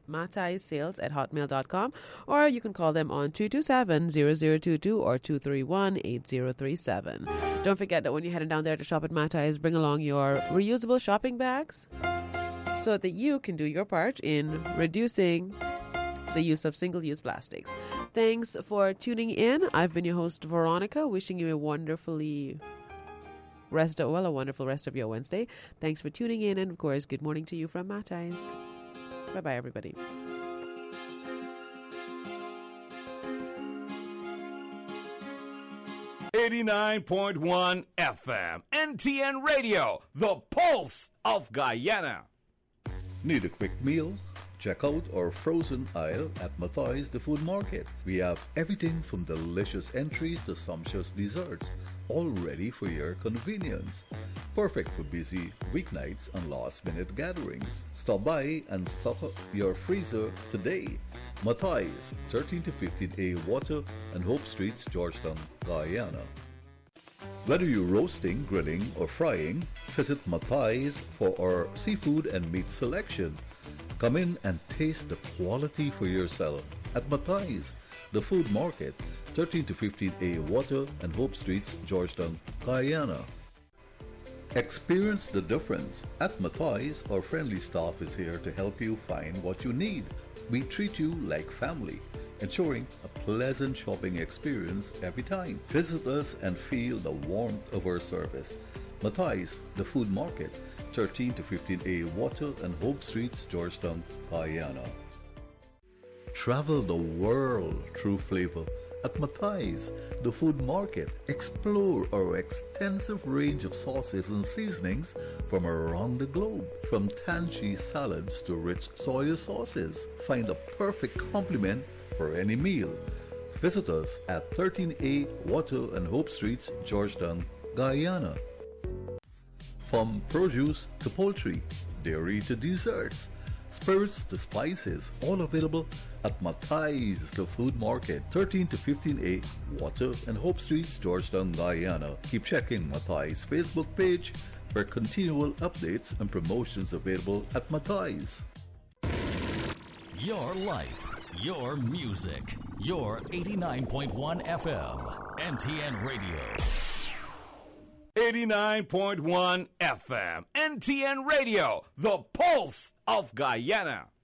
mataisales@hotmail.com, or you can call them on 227-0022 or 231-8037. Don't forget that when you're heading down there to shop at Matais, bring along your reusable shopping bags so that you can do your part in reducing the use of single-use plastics. Thanks for tuning in. I've been your host, Veronica, wishing you a wonderful rest of your Wednesday. Thanks for tuning in, and of course, good morning to you from Matais. Bye-bye, everybody. .1 FM, NTN Radio, the pulse of Guyana. Need a quick meal? Check out our frozen aisle at Matthias the Food Market. We have everything from delicious entries to sumptuous desserts, all ready for your convenience. Perfect for busy weeknights and last-minute gatherings. Stop by and stock up your freezer today. Matthias, 13 to 15A Water and Hope Streets, Georgetown, Guyana. Whether you're roasting, grilling, or frying, visit Matthias for our seafood and meat selection. Come in and taste the quality for yourself at Matthias, the Food Market, 13 to 15A Water and Hope Streets, Georgetown, Guyana. Experience the difference. At Matthias, our friendly staff is here to help you find what you need. We treat you like family, ensuring a pleasant shopping experience every time. Visit us and feel the warmth of our service. Matthias, the Food Market, 13 to 15A Water and Hope Streets, Georgetown, Guyana. Travel the world through flavor at Matthias, the Food Market. Explore our extensive range of sauces and seasonings from around the globe. From tangy salads to rich soy sauces, find a perfect complement for any meal. Visit us at 13A Water and Hope Streets, Georgetown, Guyana. From produce to poultry, dairy to desserts, spirits to spices, all available at Matthias, the Food Market, 13 to 15A Water and Hope Streets, Georgetown, Guyana. Keep checking Matthias' Facebook page for continual updates and promotions available at Matthias. Your life, your music, your 89.1 FM, NTN Radio. 89.1 FM, NTN Radio, the pulse of Guyana.